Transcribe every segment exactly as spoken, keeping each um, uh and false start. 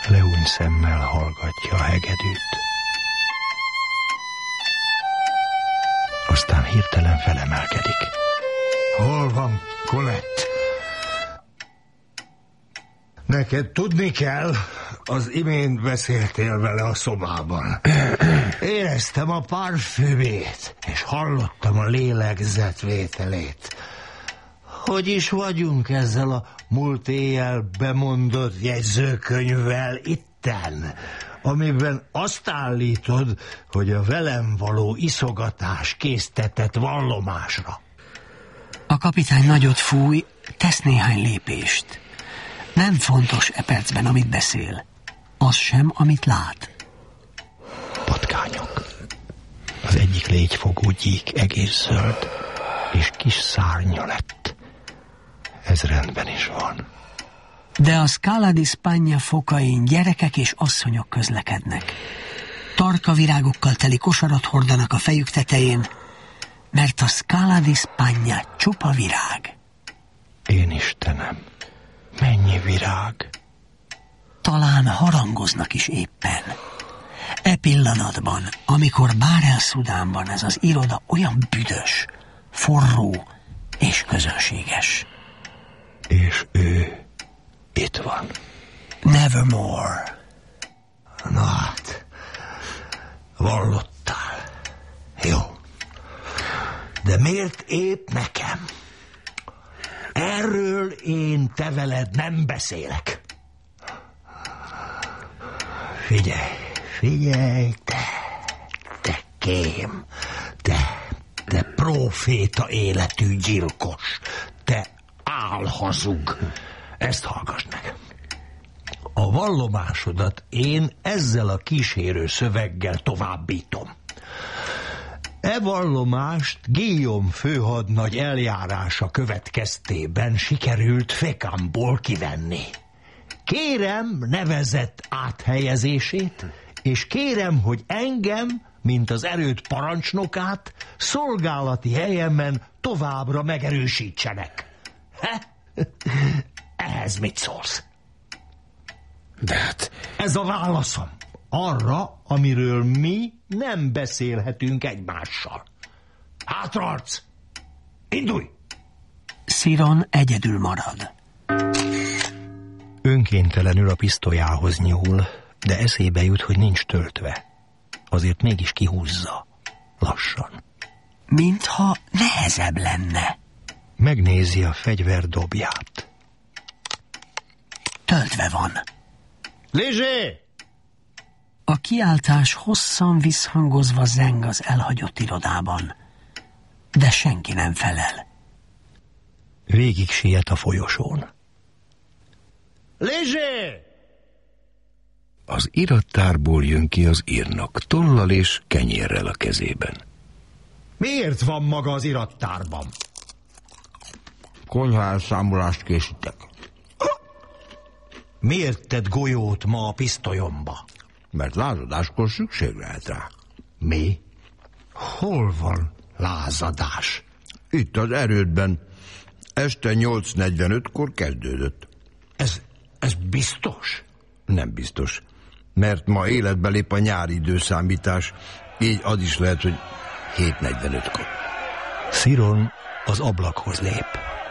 Lehuny szemmel hallgatja a hegedűt. Aztán hirtelen felemelkedik. Hol van Colette? Neked tudni kell, az imént beszéltél vele a szobában. Éreztem a parfümét, és hallottam a lélegzetvételét. Hogy is vagyunk ezzel a múlt éjjel bemondott jegyzőkönyvvel itten, amiben azt állítod, hogy a velem való iszogatás késztetett vallomásra. A kapitány nagyot fúj, tesz néhány lépést. Nem fontos e percben, amit beszél. Az sem, amit lát. Patkányok. Az egyik légyfogó gyík egész zöld, és kis szárnya lett. Ez rendben is van. De a Scala di Spagna fokain gyerekek és asszonyok közlekednek. Tarka virágokkal teli kosarat hordanak a fejük tetején, mert a Scala di Spagna csupa virág. Én Istenem, mennyi virág! Talán harangoznak is éppen. E pillanatban, amikor Bárel-Szudánban ez az iroda olyan büdös, forró és közönséges. És ő itt van. Nevermore. Na hát, vallottál. Jó. De miért épp nekem? Erről én te veled nem beszélek. Figyelj, figyelj, te, te kém, te, te proféta életű gyilkos, te álhazug. Ezt hallgass meg. A vallomásodat én ezzel a kísérő szöveggel továbbítom. E vallomást Guillaume főhadnagy eljárása következtében sikerült Fécamból kivenni. Kérem nevezett áthelyezését, és kérem, hogy engem, mint az erőd parancsnokát, szolgálati helyemen továbbra megerősítsenek. He? Ehhez mit szólsz? De hát... Ez a válaszom arra, amiről mi nem beszélhetünk egymással. Hátraarc! Indulj! Siron egyedül marad. Önkéntelenül a pisztolyához nyúl, de eszébe jut, hogy nincs töltve. Azért mégis kihúzza. Lassan. Mintha nehezebb lenne. Megnézi a fegyver dobját. Töltve van. Lézsé! A kiáltás hosszan visszhangozva zeng az elhagyott irodában, de senki nem felel. Végig siet a folyosón. Lézsé! Az irattárból jön ki az írnok, tollal és kenyérrel a kezében. Miért van maga az irattárban? Konyha elszámolást készítek. Miért tett golyót ma a pisztolyomba? Mert lázadáskor szükség lehet rá. Mi? Hol van lázadás? Itt az erődben. Este nyolc negyvenötkor kezdődött. Ez, ez biztos? Nem biztos. Mert ma életbe lép a nyári időszámítás. Így az is lehet, hogy hét negyvenötkor. Siron az ablakhoz lép.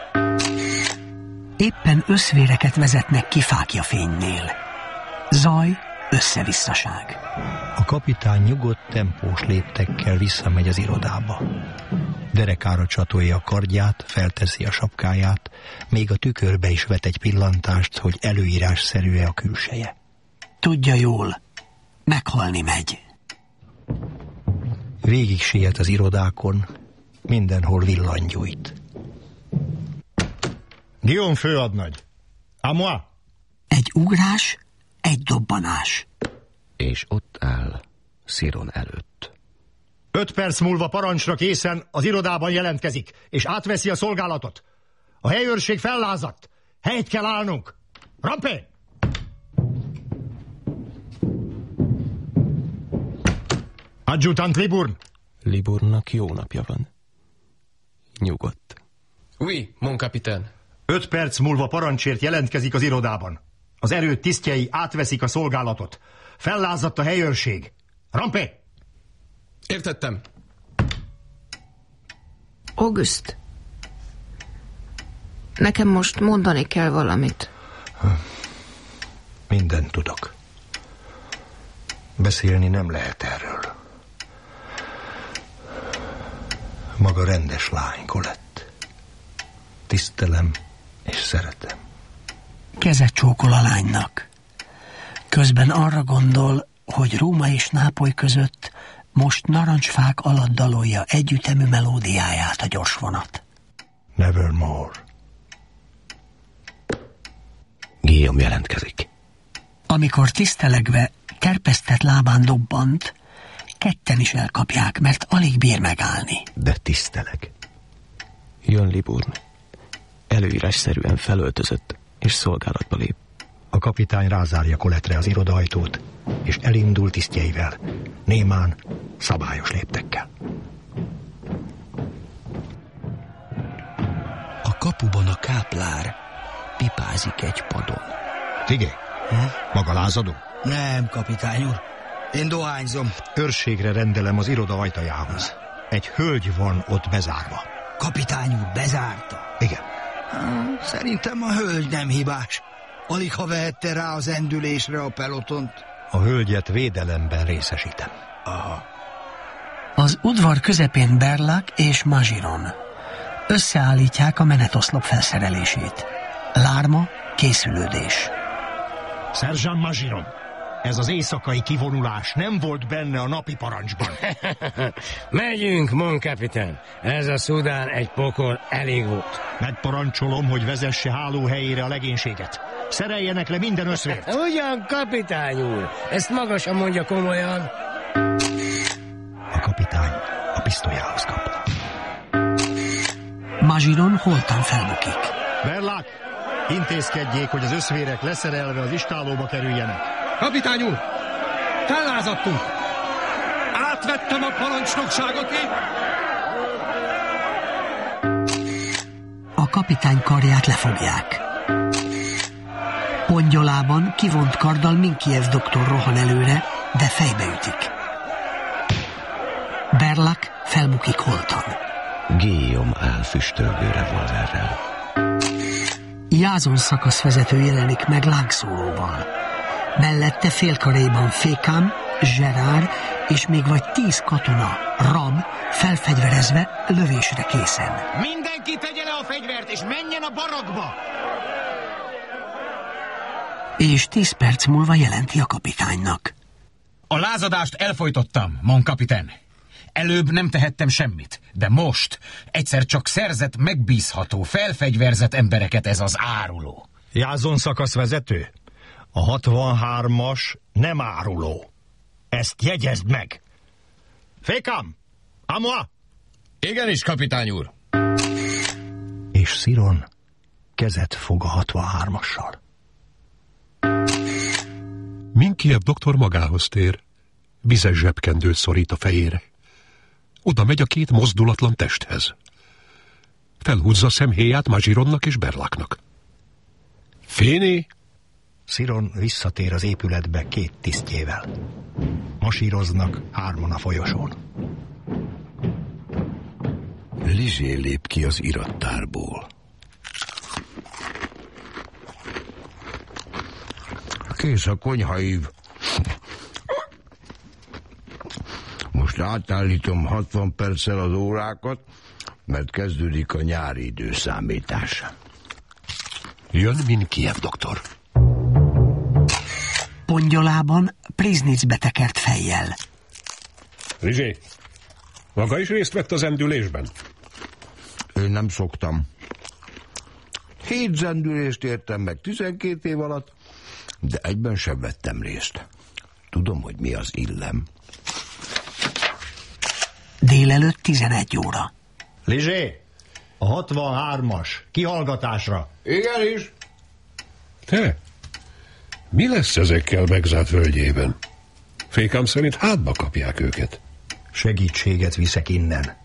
Éppen összvéreket vezetnek ki fáklyafénynél. Zaj, összevisszaság. A kapitány nyugodt, tempós léptekkel visszamegy az irodába. Derekára csatolja a kardját, felteszi a sapkáját, még a tükörbe is vet egy pillantást, hogy előírásszerű-e a külseje. Tudja jól, meghalni megy. Végig siet az irodákon, mindenhol villanygyújt. Guillaume főadnagy! À moi! Egy ugrás, egy dobbanás. És ott áll Siron előtt. Öt perc múlva parancsra készen az irodában jelentkezik, és átveszi a szolgálatot. A helyőrség fellázadt. Helyt kell állnunk. Rampé! Adjutant Liburn! Liburnnak jó napja van. Nyugodt. Oui, mon capitaine. Öt perc múlva parancsért jelentkezik az irodában. Az erőd tisztjei átveszik a szolgálatot. Fellázadt a helyőrség. Rampé! Értettem. August, nekem most mondani kell valamit. Mindent tudok. Beszélni nem lehet erről. Maga rendes lány, Colette. Tisztelem és szeretem. Kezet csókol a lánynak. Közben arra gondol, hogy Róma és Nápoly között most narancsfák alatt dalolja együttemű melódiáját a gyorsvonat. Nevermore. Guillaume jelentkezik. Amikor tisztelegve terpesztett lábán dobbant, ketten is elkapják, mert alig bír megállni. De tiszteleg. Jön Libourne. Előírásszerűen felöltözött, és szolgálatba lép. A kapitány rázárja Colettre az irodaajtót, és elindul tisztjeivel, némán, szabályos léptekkel. A kapuban a káplár pipázik egy padon. Tigé? Hm? Maga lázadó? Nem, kapitány úr. Én dohányzom. Őrségre rendelem az iroda ajtajához. Egy hölgy van ott bezárva. Kapitány úr bezárta? Igen. Szerintem a hölgy nem hibás. Alig ha vehette rá az endülésre a pelotont. A hölgyet védelemben részesítem. Aha. Az udvar közepén Berlac és Magiron összeállítják a menetoszlop felszerelését. Lárma, készülődés. Sergeant Magiron, ez az éjszakai kivonulás nem volt benne a napi parancsban. Megyünk, mon kapitán. Ez a Szudán egy pokol, elég volt. Megparancsolom, hogy vezesse hálóhelyére a legénységet. Szereljenek le minden összvért. Ugyan, kapitány úr, ezt maga sem mondja komolyan. A kapitány a pisztolyához kap. Magiron holtan felbukik. Berlac, intézkedjék, hogy az összvérek leszerelve az istálóba kerüljenek. Kapitány úr, fellázadtunk. Átvettem a parancsnokságot én. A kapitány karját lefogják. Pongyolában kivont karddal Minkiev doktor rohan előre, de fejbeütik. Berlac felbukik holtan. Guillaume áll füstölgő revolverrel. Jázon szakaszvezető jelenik meg lángszólóval. Mellette félkaréban Fékám, Gerard és még vagy tíz katona, rab, felfegyverezve, lövésre készen. Mindenki tegye le a fegyvert, és menjen a barakba! És tíz perc múlva jelenti a kapitánynak. A lázadást elfojtottam, mon kapitán. Előbb nem tehettem semmit, de most egyszer csak szerzett, megbízható, felfegyverzett embereket ez az áruló. Jázon szakaszvezető, a hatvanhármas nem áruló. Ezt jegyezd meg. Fékám, à moi! Igenis, kapitány úr. És Sziron kezet fog a hatvanhármassal. Minkiev doktor magához tér. Vizes zsebkendőt szorít a fejére. Oda megy a két mozdulatlan testhez. Felhúzza szemhéját Magironnak és Berlacnak. Féné? Sziron visszatér az épületbe két tisztjével. Masíroznak hárman a folyosón. Lizsé lép ki az irattárból. Kész a konyhaív. Most átállítom hatvan perccel az órákat, mert kezdődik a nyári időszámítás. Jön Minkiev doktor. Pongyolában Priznic betekert fejjel. Lizsé, maga is részt vett az endülésben? Én nem szoktam. Hét zendülést értem meg tizenkét év alatt, de egyben sem vettem részt. Tudom, hogy mi az illem. Délelőtt tizenegy óra. Lizsé, a hatvanhármas, kihallgatásra. Igenis. Te? Mi lesz ezekkel megzárt völgyében? Fékám szerint hátba kapják őket. Segítséget viszek innen.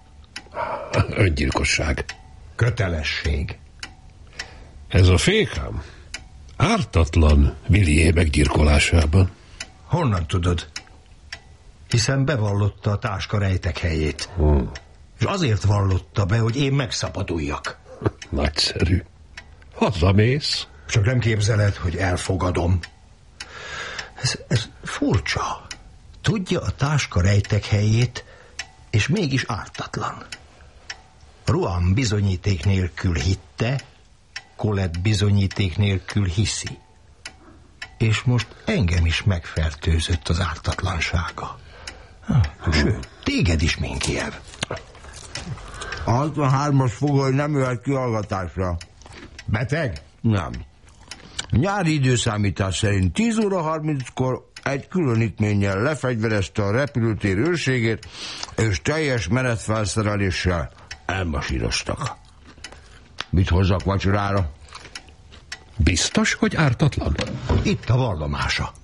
Öngyilkosság. Kötelesség. Ez a Fékám Ártatlan Villiers meggyilkolásában. Honnan tudod? Hiszen bevallotta a táska rejtek helyét. Hmm. És azért vallotta be, hogy én megszabaduljak. Nagyszerű. Hazamész? Csak nem képzeled, hogy elfogadom. Ez, ez furcsa. Tudja a táska rejtek helyét, és mégis ártatlan. Ruan bizonyíték nélkül hitte, Colette bizonyíték nélkül hiszi. És most engem is megfertőzött az ártatlansága. Sőt, téged is, Minkiev. A hatvanhármas fogoly nem jöhet kihallgatásra. Beteg? Nem. Nyári időszámítás szerint tíz óra harminckor egy különítménnyel lefegyverezte a repülőtér őrségét, és teljes menetfelszereléssel elmasíroztak. Mit hozzak vacsorára? Biztos, hogy ártatlan? Itt a vallomása.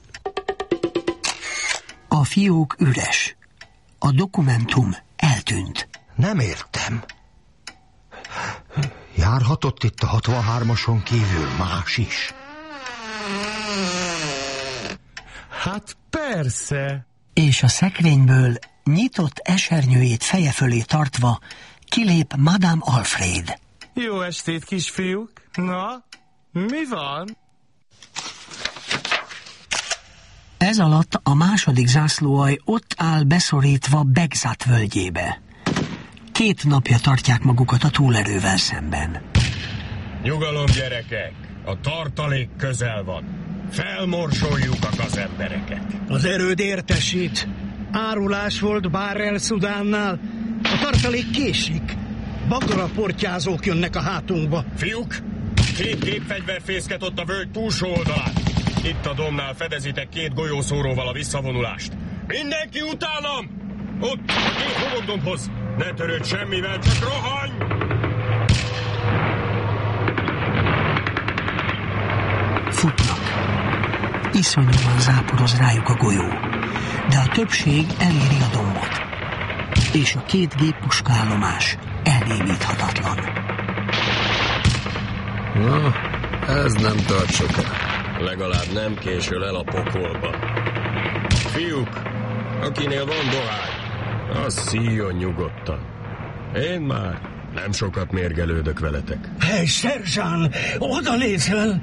A fiók üres. A dokumentum eltűnt. Nem értem. Járhatott itt a hatvanhármason kívül más is? Hát persze. És a szekrényből nyitott esernyőjét feje fölé tartva kilép Madame Alfred. Jó estét, kisfiúk! Na, mi van? Ez alatt a második zászlóalj ott áll beszorítva Begzat völgyébe. Két napja tartják magukat a túlerővel szemben. Nyugalom, gyerekek! A tartalék közel van. Felmorsoljuk a gazembereket. Az erőd értesít. Árulás volt Bárrel Szudánnál. A tartalék késik. Bagaraportyázók jönnek a hátunkba. Fiúk, két gépfegyverfészket ott a völgy túlsó oldalán. Itt a domnál fedezitek két golyószóróval a visszavonulást. Mindenki utánam! Ott, a két homokdombhoz! Ne törődj semmivel, csak rohanj! Futnak. Iszonyúan záporoz rájuk a golyó, de a többség eléri a dombot. És a két géppuskaállomás elnémíthatatlan. Na, ez nem tart soká. Legalább nem késül el a pokolba. Fiúk, akinél van dohány, az szíjon nyugodtan. Én már nem sokat mérgelődök veletek. Hely, szerzsán, oda nézel!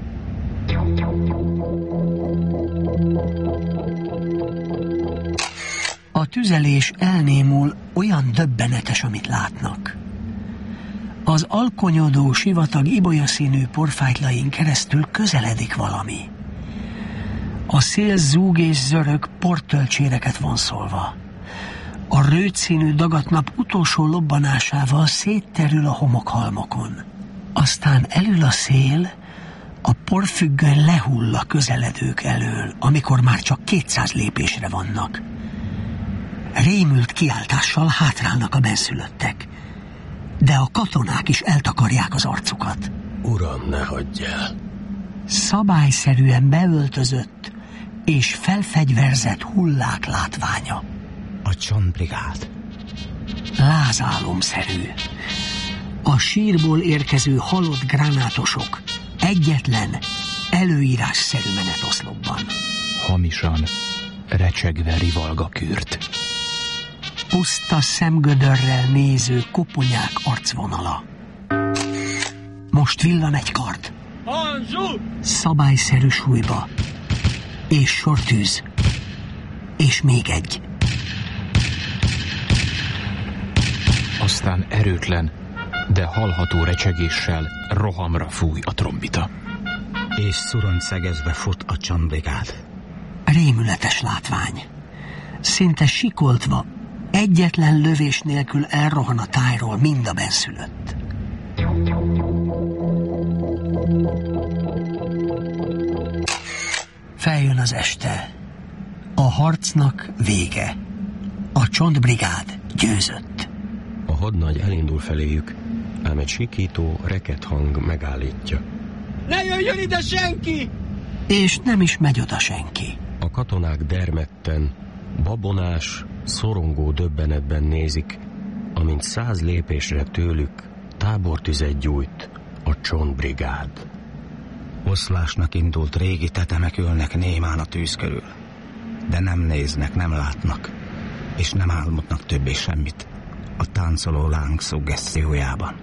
A tüzelés elnémul, olyan döbbenetes, amit látnak. Az alkonyodó sivatag ibolyaszínű porfájtlain keresztül közeledik valami. A szél zúg és zörög porttölcséreket vonszolva. A rőtszínű dagatnap utolsó lobbanásával szétterül a homokhalmokon. Aztán elül a szél, a porfüggöny lehull a közeledők elől, amikor már csak kétszáz lépésre vannak. Rémült kiáltással hátrálnak a benszülöttek, de a katonák is eltakarják az arcukat. Uram, ne hagyj el! Szabályszerűen beöltözött és felfegyverzett hullák látványa. A csontbrigád. Lázálomszerű. A sírból érkező halott gránátosok egyetlen, előírásszerű menetoszlopban. Hamisan, recsegve rivalga kürt. Puszta szemgödörrel néző koponyák arcvonala. Most villan egy kard. Anzsú! Szabályszerű súlyba. És sortűz. És még egy. Aztán erőtlen, de hallható recsegéssel rohamra fúj a trombita. És szurony szegezve fut a csontbrigád. Rémületes látvány. Szinte sikoltva, egyetlen lövés nélkül elrohan a tájról mind a benszülött. Feljön az este. A harcnak vége. A csontbrigád győzött. A hadnagy elindul feléjük, ám egy sikító, reket hang megállítja. Ne jöjjön ide senki! És nem is megy oda senki. A katonák dermedten, babonás, szorongó döbbenetben nézik, amint száz lépésre tőlük tábortüzet gyújt a csontbrigád. Oszlásnak indult régi tetemek ülnek némán a tűz körül. De nem néznek, nem látnak, és nem álmodnak többé semmit a táncoló láng szuggesztiójában.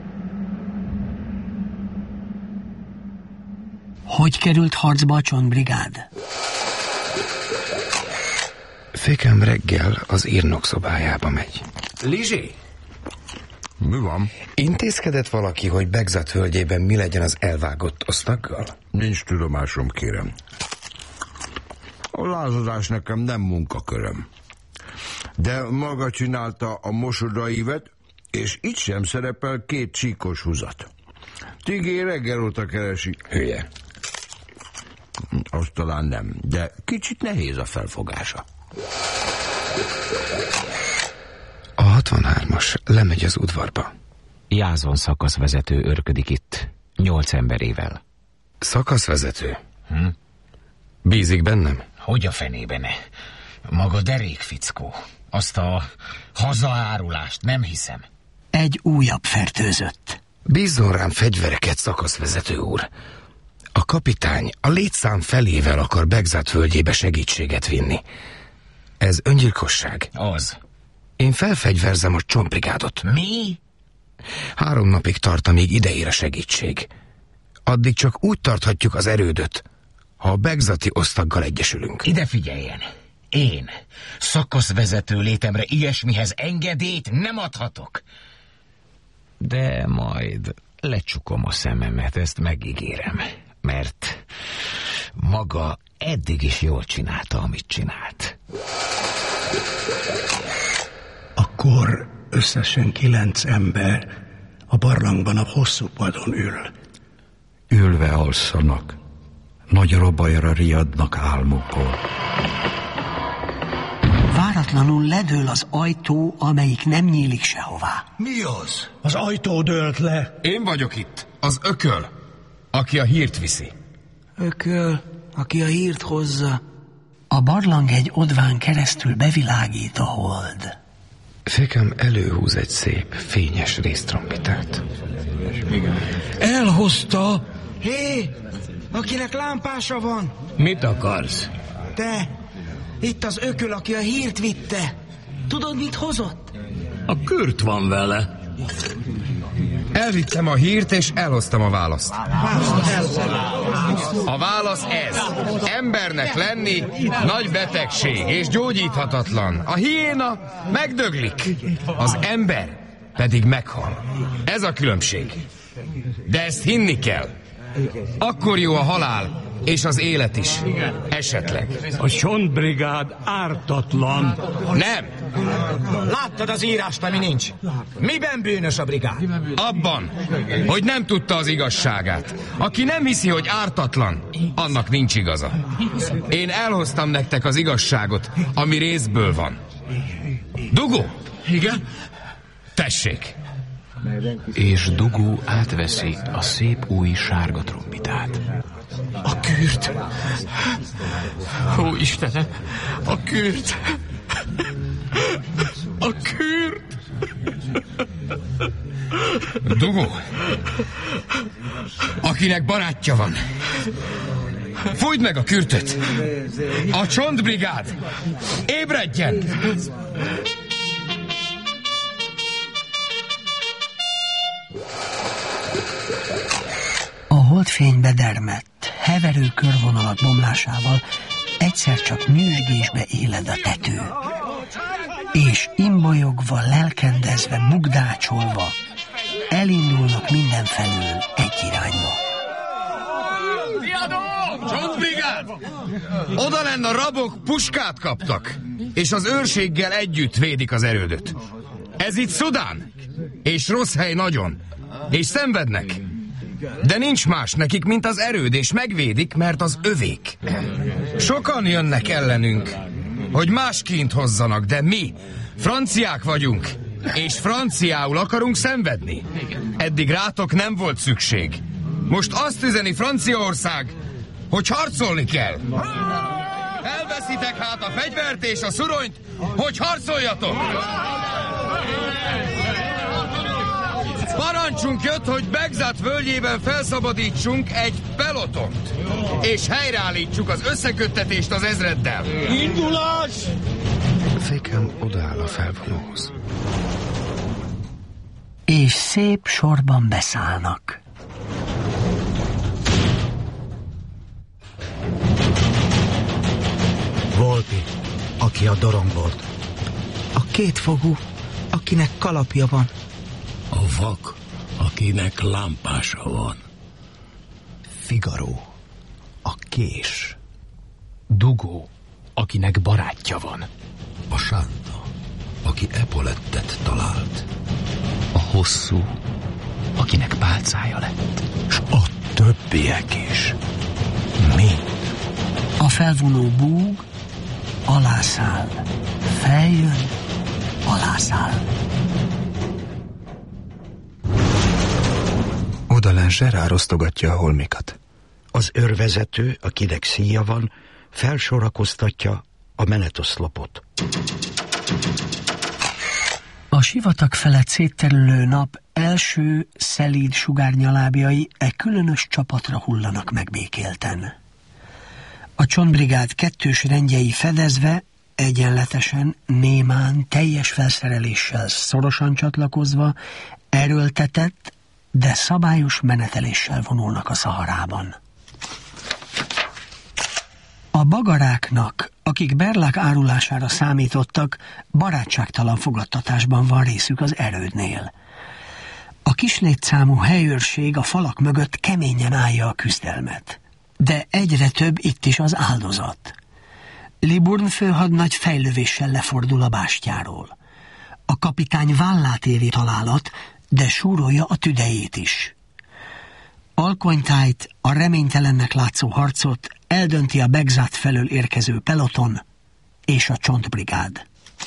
Hogy került harcba a csontbrigád? Fékem reggel az írnok szobájába megy. Lizsé? Mi van? Intézkedett valaki, hogy Begzat völgyében mi legyen az elvágott osztaggal? Nincs tudomásom, kérem. A lázadás nekem nem munkaköröm. De maga csinálta a mosodaivet, és itt sem szerepel két csíkos húzat. Tigé reggel óta keresi. Hülye. Azt talán nem, de kicsit nehéz a felfogása. A hatvanhármas lemegy az udvarba. Jászon szakaszvezető örködik itt, nyolc emberével. Szakaszvezető? Hm? Bízik bennem? Hogy a fenében? Maga derék fickó. Azt a hazaárulást nem hiszem. Egy újabb fertőzött. Bízzon rám fegyvereket, szakaszvezető úr. A kapitány a létszám felével akar Begzat völgyébe segítséget vinni. Ez öngyilkosság? Az. Én felfegyverzem a csontbrigádot. Mi? Három napig tart, amíg ideér a segítség. Addig csak úgy tarthatjuk az erődöt, ha a begzati osztaggal egyesülünk. Ide figyeljen! Én szakaszvezető létemre ilyesmihez engedélyt nem adhatok. De majd lecsukom a szememet, ezt megígérem. Mert maga eddig is jól csinálta, amit csinált. Akkor összesen kilenc ember a barlangban a hosszú padon ül. Ülve alszanak, nagy robajra riadnak álmukból. Váratlanul ledől az ajtó, amelyik nem nyílik sehová. Mi az? Az ajtó dőlt le. Én vagyok itt, az ököl, aki a hírt viszi. Ököl, aki a hírt hozza. A barlang egy odván keresztül bevilágít a hold. Fékem előhúz egy szép, fényes résztrombitát. Elhozta! Hé, akinek lámpása van. Mit akarsz? Te, itt az ököl, aki a hírt vitte. Tudod, mit hozott? A kürt van vele. Elvittem a hírt, és elhoztam a választ. A válasz ez. Embernek lenni nagy betegség, és gyógyíthatatlan. A hiéna megdöglik. Az ember pedig meghal. Ez a különbség. De ezt hinni kell. Akkor jó a halál, és az élet is. Esetleg. A csontbrigád ártatlan. Nem. Láttad az írást, ami nincs? Miben bűnös a brigád? Abban, hogy nem tudta az igazságát. Aki nem hiszi, hogy ártatlan, annak nincs igaza. Én elhoztam nektek az igazságot, ami részből van. Dugó? Igen? Tessék. És Dugó átveszi a szép új sárga trombitát. A kürt. Ó, Istenem, a kürt. A kürt. Dugó, akinek barátja van, fújd meg a kürtöt. A csontbrigád, ébredjen! A holdfénybe dermedt, heverő körvonalak bomlásával egyszer csak nyüzsgésbe éled a tető. És imbolyogva, lelkendezve, bugdácsolva elindulnak mindenfelől egy irányba. Riadó! Csontbrigád! Oda lenn a rabok puskát kaptak, és az őrséggel együtt védik az erődöt. Ez itt Szudán, és rossz hely nagyon, és szenvednek. De nincs más nekik, mint az erőd, és megvédik, mert az övék. Sokan jönnek ellenünk, hogy másként hozzanak, de mi franciák vagyunk, és franciául akarunk szenvedni. Eddig rátok nem volt szükség. Most azt üzeni Franciaország, hogy harcolni kell. Elveszitek hát a fegyvert és a szuronyt, hogy harcoljatok! Parancsunk jött, hogy Begzát völgyében felszabadítsunk egy pelotont, és helyreállítsuk az összeköttetést az ezreddel. Indulás! Féken odaáll a felvonóhoz. És szép sorban beszállnak. Volpi, aki a dorong volt. A kétfogú, akinek kalapja van. A vak, akinek lámpása van. Figaro, a kés. Dugó, akinek barátja van. A sánta, aki epolettet talált. A hosszú, akinek pálcája lett. S a többiek is. Mind. A felvonó búg alászáll, feljön, alászáll. Odalen Zserár osztogatja a holmikat. Az őrvezető, akinek szíja van, felsorakoztatja a menetoszlopot. A sivatag felett szétterülő nap első, szelíd sugárnyalábjai e különös csapatra hullanak megbékélten. A csontbrigád kettős rendjei fedezve, egyenletesen, némán, teljes felszereléssel szorosan csatlakozva, erőltetett, de szabályos meneteléssel vonulnak a Szaharában. A bagaráknak, akik Berlák árulására számítottak, barátságtalan fogadtatásban van részük az erődnél. A kislétszámú helyőrség a falak mögött keményen állja a küzdelmet. De egyre több itt is az áldozat. Liburn főhadnagy fejlövéssel lefordul a bástyáról. A kapitány vállát éri találat, de súrolja a tüdejét is. Alkonytájt, a reménytelennek látszó harcot eldönti a Begzát felől érkező peloton és a csontbrigád.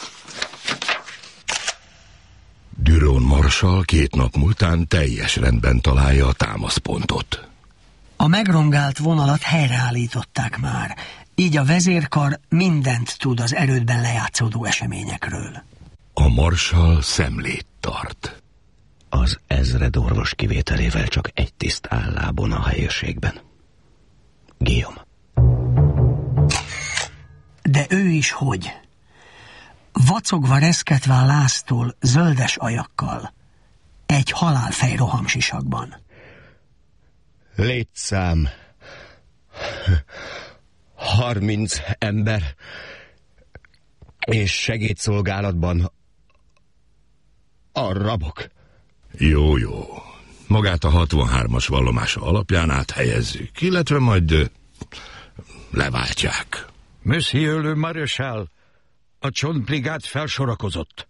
Düron marsal két nap múltán teljes rendben találja a támaszpontot. A megrongált vonalat helyreállították már, így a vezérkar mindent tud az erődben lejátszódó eseményekről. A marsal szemlét tart. Az ezredorvos kivételével csak egy tiszt áll lábon a helyőrségben. Guillaume. De ő is hogy? Vacogva reszketve a láztól, zöldes ajakkal. Egy halálfej rohamsisakban. Létszám. Harminc ember. És segédszolgálatban a rabok. Jó, jó. Magát a hatvanhármas vallomása alapján áthelyezzük, illetve majd ö, leváltják. Monsieur le Maréchal, a csontbrigád felsorakozott.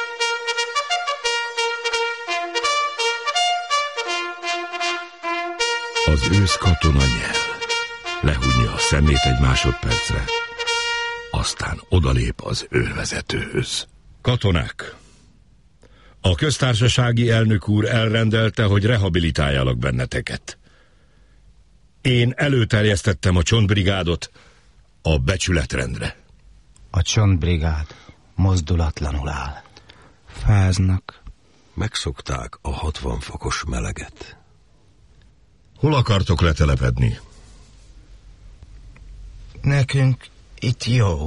Az ősz katona nyel. Lehúnyja a szemét egy másodpercre, aztán odalép az őrvezetőhöz. Katonák! A köztársasági elnök úr elrendelte, hogy rehabilitáljalak benneteket. Én előterjesztettem a csontbrigádot a becsületrendre. A csontbrigád mozdulatlanul áll. Fáznak. Megszokták a hatvan fokos meleget. Hol akartok letelepedni? Nekünk itt jó.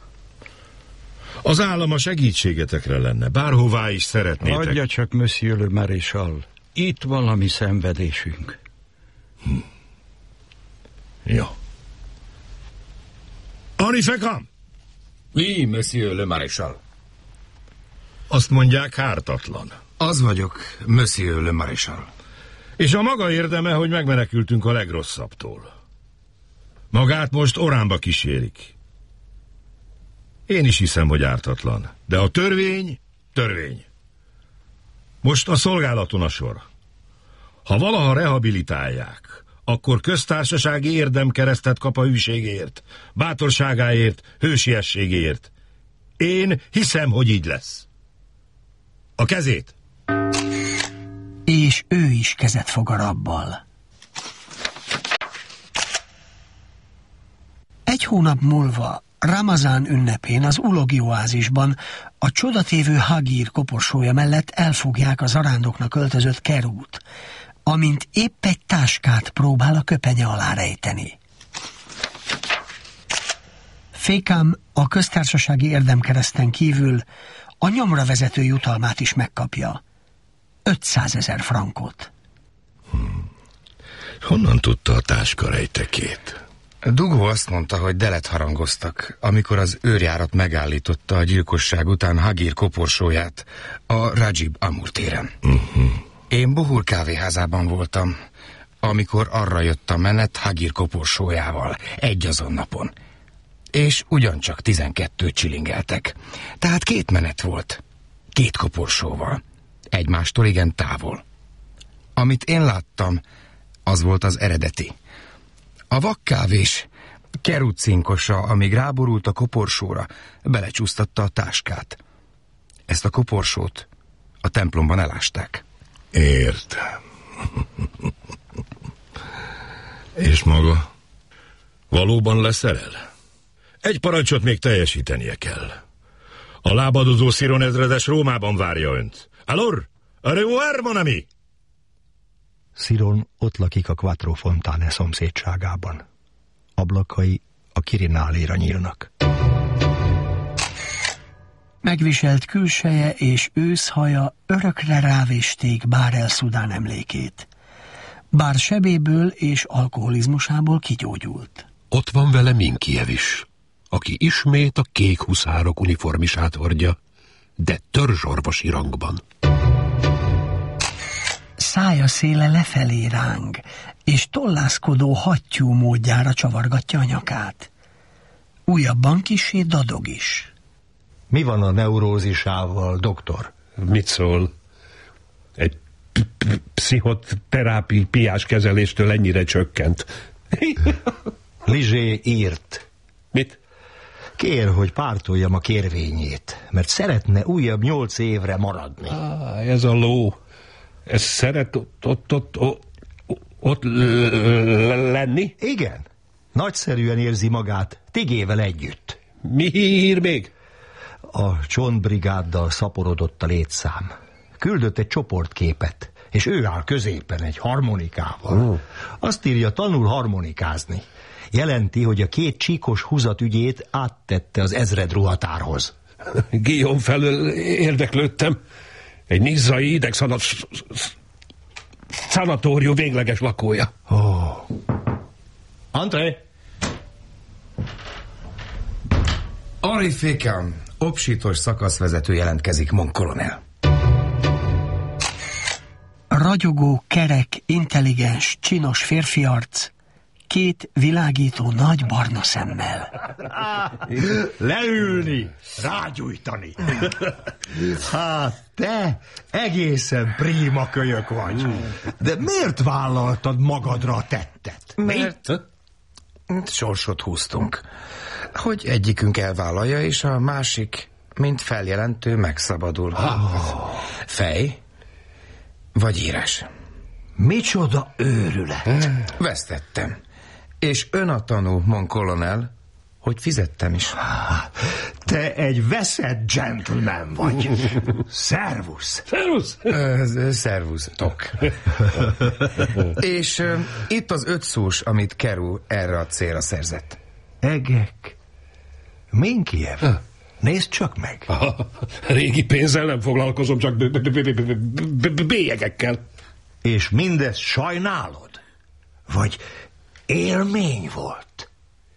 Az állam a segítségetekre lenne, bárhová is szeretnétek. Adja csak, Monsieur le Maréchal. Itt valami szenvedésünk. Hm. Jó. Henri Fécamp! Oui, Monsieur le Maréchal. Azt mondják, hártatlan. Az vagyok, Monsieur le Maréchal. És a maga érdeme, hogy megmenekültünk a legrosszabbtól. Magát most Oránba kísérik. Én is hiszem, hogy ártatlan. De a törvény, törvény. Most a szolgálaton a sor. Ha valaha rehabilitálják, akkor köztársasági érdemkeresztet kap a hűségéért, bátorságáért, hősiességéért. Én hiszem, hogy így lesz. A kezét! És ő is kezet fog a rabbal. Egy hónap múlva Ramazán ünnepén az ulogi oázisban a csodatévő Hagír koporsója mellett elfogják a zarándoknak öltözött Kerút, amint épp egy táskát próbál a köpenye alá rejteni. Fékám a köztársasági érdemkereszten kívül a nyomra vezető jutalmát is megkapja. ötszázezer frankot. Hmm. Honnan tudta a táska rejtekét? Dugó azt mondta, hogy delet harangoztak, amikor az őrjárat megállította a gyilkosság után Hagír koporsóját a Rajib Amur téren. Uh-huh. Én Bohur kávéházában voltam, amikor arra jött a menet Hagír koporsójával, egy azon napon. És ugyancsak tizenkettőt csilingeltek. Tehát két menet volt. Két koporsóval. Egymástól igen távol. Amit én láttam, az volt az eredeti. A vakkávés Kerút cinkosa, amíg ráborult a koporsóra, belecsúsztatta a táskát. Ezt a koporsót a templomban elásták. Értem. És maga? Valóban leszerel? Egy parancsot még teljesítenie kell. A lábadozó Sziron ezredes Rómában várja önt. Alors, au revoir, mon ami! Sziron ott lakik a Quattro Fontane szomszédságában. Ablakai a Kirináléra nyílnak. Megviselt külseje és őszhaja örökre rávésték Bár el-Szudán emlékét. Bár sebéből és alkoholizmusából kigyógyult. Ott van vele Minkiev is, aki ismét a kék huszárok uniformisát hordja, de törzsorvosi rangban. Szája széle lefelé ráng, és tollászkodó hattyú módjára csavargatja a nyakát. Újabban kissé dadog is. Mi van a neurózisával, doktor? Mit szól? Egy pszichoterápiás kezeléstől ennyire csökkent. Lizsé írt. Mit? Kér, hogy pártoljam a kérvényét, mert szeretne újabb nyolc évre maradni. Ah, ez a ló. Ez szeret ott, ott, ott, ott, ott lenni? Igen. Nagyszerűen érzi magát, Tigével együtt. Mi hír még? A csontbrigáddal szaporodott a létszám. Küldött egy csoportképet, és ő áll középen egy harmonikával. Oh. Azt írja, tanul harmonikázni. Jelenti, hogy a két csíkos húzat ügyét áttette az ezredruhatárhoz. Guillaume felől érdeklődtem. Egy nizzai idegszanat... szanatórium végleges lakója. Oh. André! Henri Fékam, obsítos szakaszvezető jelentkezik, mon colonel. Ragyogó, kerek, intelligens, csinos férfiarc, két világító nagy barna szemmel. Leülni, rágyújtani. Hát te egészen prima kölyök vagy. De miért vállaltad magadra a tettet? Mert sorsot húztunk. Hogy egyikünk elvállalja, és a másik, mint feljelentő, megszabadul. Oh. Fej vagy írás. Micsoda őrület. Vesztettem. És ön a tanú, mon colonel, hogy fizettem is. Te egy veszett gentleman vagy. Szervusz. Szervusz. Uh, szervusz, tok. És uh, itt az öt szós, amit Keru erre a célra szerzett. Egek. Minkiev. Nézd csak meg. Régi pénzzel nem foglalkozom, csak bélyegekkel. És mindezt sajnálod? Vagy élmény volt?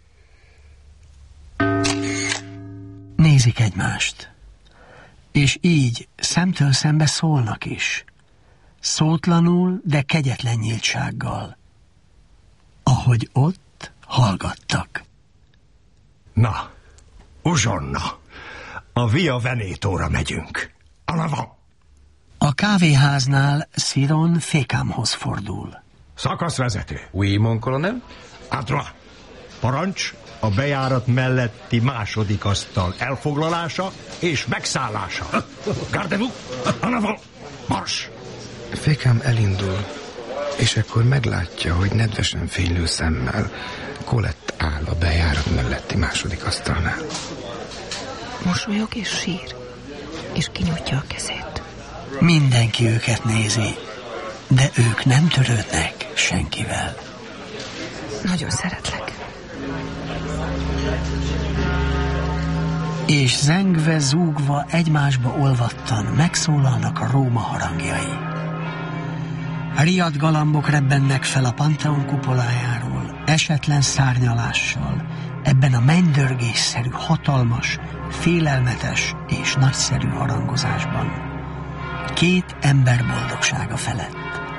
Nézik egymást. És így szemtől szembe szólnak is. Szótlanul, de kegyetlen nyíltsággal. Ahogy ott hallgattak. Na, uzsonna, a Via Venetóra megyünk. Alava! A kávéháznál Sziron Fékámhoz fordul. Szakaszvezető. Oui, mon colonel. Adra. Parancs a bejárat melletti második asztal elfoglalása és megszállása. Gardez-vous! Alava! Mars! Fékám elindul, és akkor meglátja, hogy nedvesen fénylő szemmel Colette áll a bejárat melletti második asztalnál. Mosolyog és sír, és kinyújtja a kezét. Mindenki őket nézi, de ők nem törődnek senkivel. Nagyon szeretlek. És zengve, zúgva, egymásba olvadtan megszólalnak a Róma harangjai. Riadt galambok rebbennek fel a Pantheon kupolájáról, esetlen szárnyalással, ebben a mennydörgésszerű, hatalmas, félelmetes és nagyszerű harangozásban. Két ember boldogsága felett.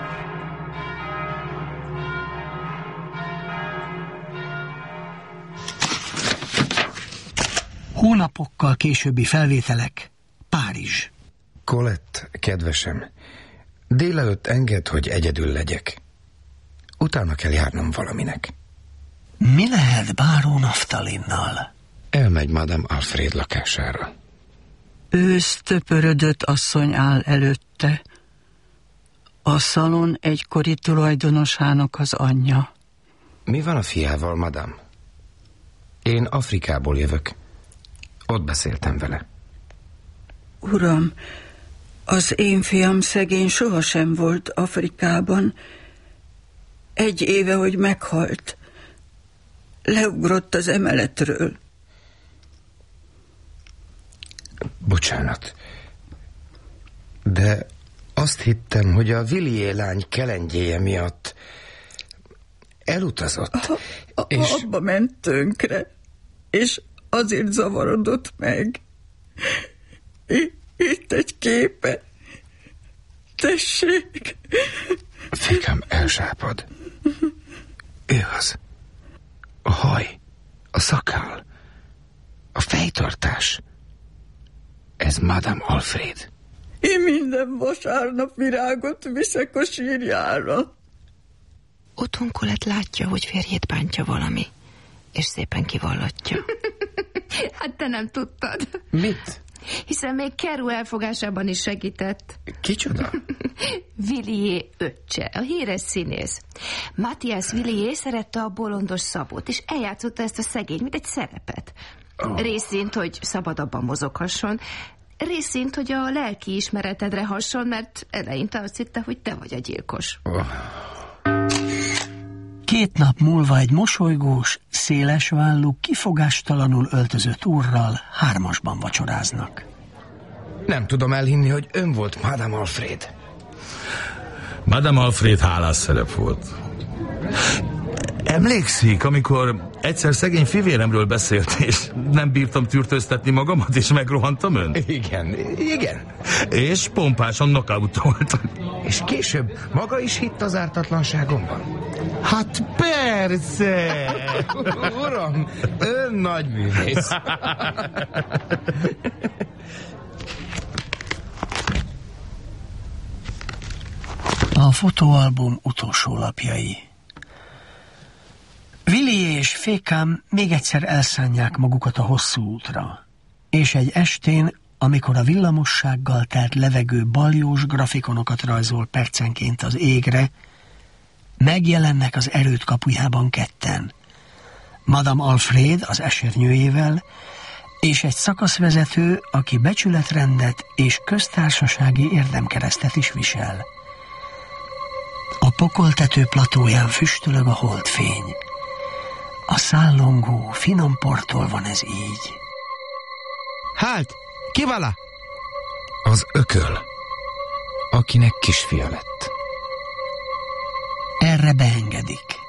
Hónapokkal későbbi felvételek, Párizs. Colette, kedvesem, délelőtt engedd, hogy egyedül legyek. Utána kell járnom valaminek. Mi lehet báró Naftalinnal? Elmegy Madame Alfred lakására. Ősztöpörödött asszony áll előtte. A szalon egykori tulajdonosának az anyja. Mi van a fiával, madame? Én Afrikából jövök. Ott beszéltem vele. Uram, az én fiam szegény sohasem volt Afrikában. Egy éve, hogy meghalt. Leugrott az emeletről. Bocsánat. De azt hittem, hogy a Villiers lány kelengyéje miatt elutazott. A, a, és... Abba ment tönkre, és azért zavarodott meg. I, itt egy képe. Tessék. Fékem elsápad. Ő az. A haj, a szakál, a fejtartás. Ez Madame Alfred. Én minden vasárnap virágot viszek a sírjára. Otthon Colette látja, hogy férjét bántja valami, és szépen kivallatja. Hát te nem tudtad. Mit? Hiszen még Keru elfogásában is segített. Kicsoda? Villiers öccse, a híres színész. Matthias Villiers szerette a bolondos Szabót, és eljátszotta ezt a szegény, mint egy szerepet. Oh. Részint, hogy szabadabban mozoghasson, részint, hogy a lelki ismeretedre hasson, mert eleinte azt hitte, hogy te vagy a gyilkos. Oh. Két nap múlva egy mosolygós, szélesvállú, kifogástalanul öltözött úrral hármasban vacsoráznak. Nem tudom elhinni, hogy ön volt Madame Alfred. Madame Alfred hálás szerep volt. Emlékszik, amikor egyszer szegény fivéremről beszélt, és nem bírtam tűrtőztetni magamat, és megrohantam ön? Igen, igen. És pompásan knockoutoltam. És később maga is hitt az ártatlanságomban? Hát persze! Uram, ön nagy művész. A fotóalbum utolsó lapjai. Villiers és Fécamp még egyszer elszánják magukat a hosszú útra, és egy estén, amikor a villamossággal telt levegő baljós grafikonokat rajzol percenként az égre, megjelennek az erőd kapujában ketten. Madame Alfred az esernyőjével, és egy szakaszvezető, aki becsületrendet és köztársasági érdemkeresztet is visel. A pokoltető platóján füstölög a holdfény. A szállongó, finom portól van ez így. Hát, ki vala? Az ököl, akinek kisfia lett. Erre beengedik.